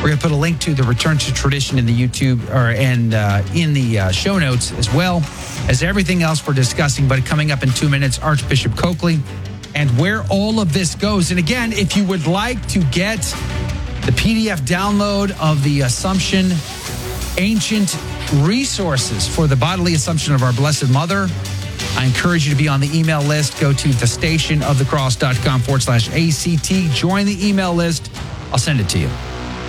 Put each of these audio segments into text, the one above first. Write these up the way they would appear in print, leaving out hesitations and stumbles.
We're going to put a link to the Return to Tradition in the YouTube and in the show notes, as well as everything else we're discussing. But coming up in 2 minutes, Archbishop Coakley and where all of this goes. And again, if you would like to get the PDF download of the Assumption Ancient Resources for the Bodily Assumption of our Blessed Mother, I encourage you to be on the email list. Go to thestationofthecross.com/ACT. Join the email list. I'll send it to you.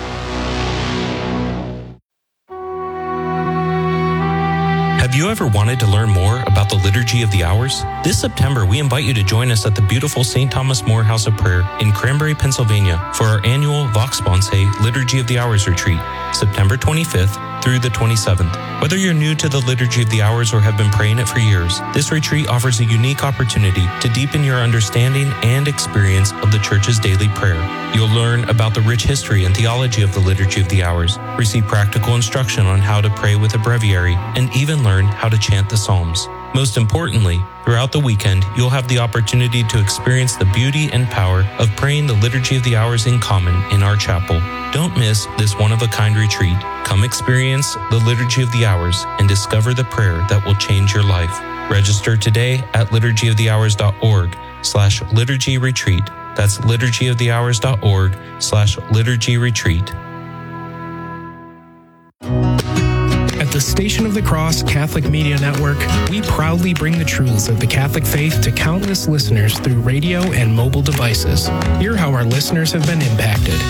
Have you ever wanted to learn more about the Liturgy of the Hours? This September, we invite you to join us at the beautiful St. Thomas More House of Prayer in Cranberry, Pennsylvania for our annual Vox Sponsae Liturgy of the Hours retreat, September 25th through the 27th. Whether you're new to the Liturgy of the Hours or have been praying it for years, this retreat offers a unique opportunity to deepen your understanding and experience of the Church's daily prayer. You'll learn about the rich history and theology of the Liturgy of the Hours, receive practical instruction on how to pray with a breviary, and even learn how to chant the Psalms. Most importantly, throughout the weekend, you'll have the opportunity to experience the beauty and power of praying the Liturgy of the Hours in common in our chapel. Don't miss this one-of-a-kind retreat. Come experience the Liturgy of the Hours and discover the prayer that will change your life. Register today at liturgyofthehours.org/liturgy retreat. That's liturgyofthehours.org/liturgy retreat. At the Station of the Cross Catholic Media Network, we proudly bring the truths of the Catholic faith to countless listeners through radio and mobile devices. Hear how our listeners have been impacted.